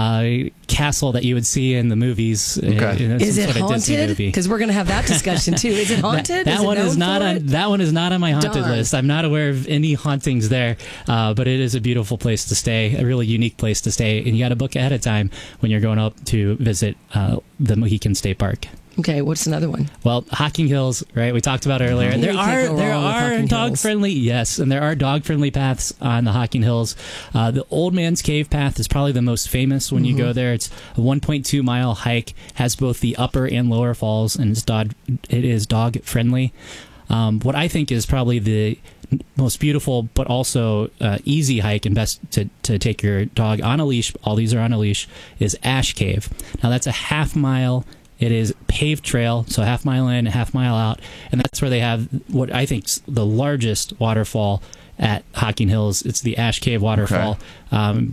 castle that you would see in the movies. Is it haunted? Because we're going to have that discussion too. Is it haunted? That one is not on my haunted list. I'm not aware of any hauntings there, but it is a beautiful place to stay, a really unique place to stay, and you got to book ahead of time when you're going up to visit the Mohican State Park. Okay, what's another one? Well, Hocking Hills, right? We talked about earlier. There are dog friendly, yes, and there are dog friendly paths on the Hocking Hills. The Old Man's Cave path is probably the most famous when you go there. It's a 1.2 mile hike, has both the upper and lower falls, and it is dog friendly. What I think is probably the most beautiful but also easy hike and best to take your dog on a leash, all these are on a leash, is Ash Cave. Now that's a half-mile. It is paved trail, so half-mile in, half-mile out, and that's where they have what I think is the largest waterfall at Hocking Hills. It's the Ash Cave waterfall. Okay.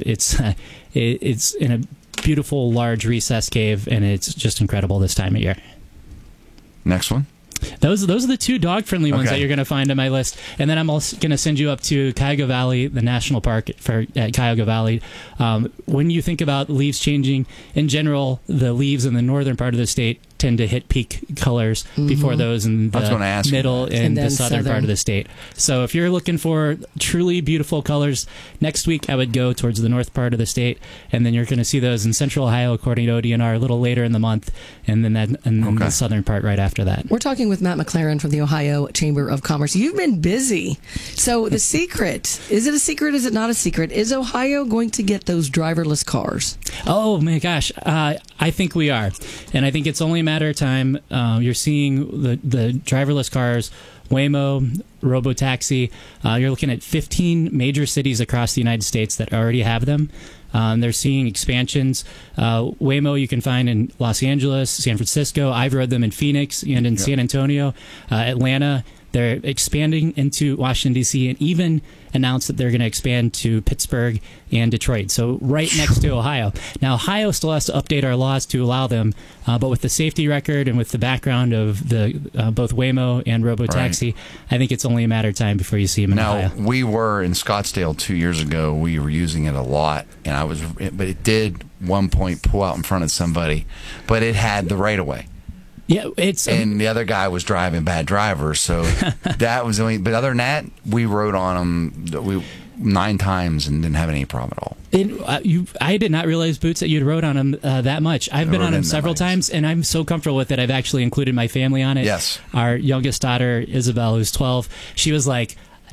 It's in a beautiful, large recessed cave, and it's just incredible this time of year. Next one. Those are the two dog-friendly ones that you're going to find on my list. And then I'm also going to send you up to Cuyahoga Valley, the national park at Cuyahoga Valley. When you think about leaves changing, in general, the leaves in the northern part of the state tend to hit peak colors before those in the middle and the southern part of the state. So if you're looking for truly beautiful colors, next week I would go towards the north part of the state, and then you're going to see those in central Ohio, according to ODNR, a little later in the month, and then the southern part right after that. We're talking with Matt McLaren from the Ohio Chamber of Commerce. You've been busy. So the secret, is it a secret? Is it not a secret? Is Ohio going to get those driverless cars? Oh my gosh, I think we are, and I think it's only a matter of time. You're seeing the driverless cars, Waymo, Robotaxi. You're looking at 15 major cities across the United States that already have them. They're seeing expansions. Waymo you can find in Los Angeles, San Francisco. I've rode them in Phoenix and in San Antonio, Atlanta. They're expanding into Washington, D.C., and even announced that they're going to expand to Pittsburgh and Detroit, so right next to Ohio. Now, Ohio still has to update our laws to allow them, but with the safety record and with the background of the both Waymo and Robotaxi, I think it's only a matter of time before you see them in Ohio. Now, we were in Scottsdale 2 years ago. We were using it a lot, but it did one point pull out in front of somebody, but it had the right-of-way. Yeah, and the other guy was driving bad drivers, so that was the only. But other than that, we rode on them 9 times and didn't have any problem at all. I did not realize, Boots, that you'd rode on them that much. I've been on them several times, and I'm so comfortable with it. I've actually included my family on it. Yes. Our youngest daughter, Isabel, who's 12, she was like,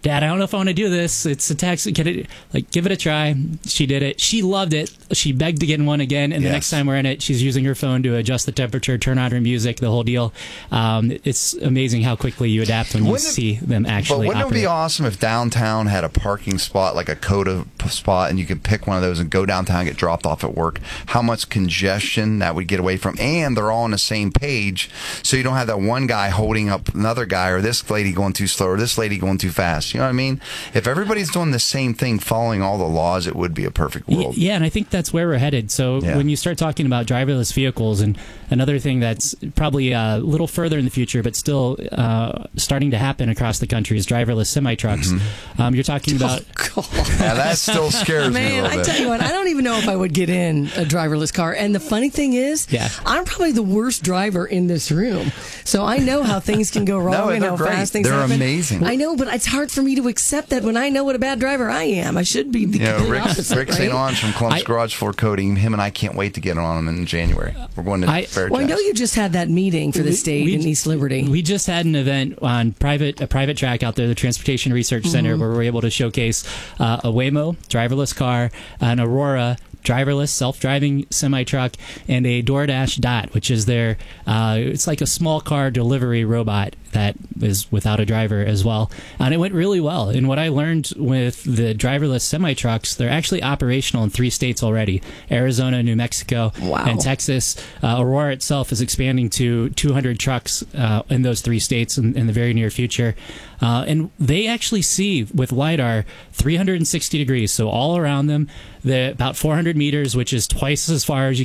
Dad, I don't know if I want to do this. It's a taxi. Give it a try. She did it. She loved it. She begged to get in one again. And the next time we're in it, she's using her phone to adjust the temperature, turn on her music, the whole deal. It's amazing how quickly you adapt when you see them actually But wouldn't operate. it be awesome if downtown had a parking spot, like a COTA spot, and you could pick one of those and go downtown and get dropped off at work? How much congestion that would get away from. And they're all on the same page, so you don't have that one guy holding up another guy, or this lady going too slow, or this lady going too fast. You know what I mean? If everybody's doing the same thing, following all the laws, it would be a perfect world. Yeah, and I think that's where we're headed. So when you start talking about driverless vehicles, and another thing that's probably a little further in the future, but still starting to happen across the country, is driverless semi-trucks. You're talking about... Yeah, that still scares me a Man, little I bit. tell you what, I don't even know if I would get in a driverless car. And the funny thing is, I'm probably the worst driver in this room. So I know how things can go wrong No, and they're how great. fast things They're happen. amazing. I know, but it's hard for me to accept that when I know what a bad driver I am. I should be the complete opposite, Rick St. right? Onge from Columbus Garage Floor Coating, him and I can't wait to get on them in January. We're going to Fairchest. Well, I know you just had that meeting for the state in East Liberty. We just had an event on a private track out there, the Transportation Research Center, where we were able to showcase a Waymo driverless car, an Aurora driverless self-driving semi-truck, and a DoorDash Dot, which is their it's like a small car delivery robot that is without a driver as well. And it went really well. And what I learned with the driverless semi-trucks, they're actually operational in 3 states already: Arizona, New Mexico, and Texas. Aurora itself is expanding to 200 trucks in those 3 states in the very near future. And they actually see with LiDAR 360 degrees, so all around them, about 400 meters, which is twice as far as you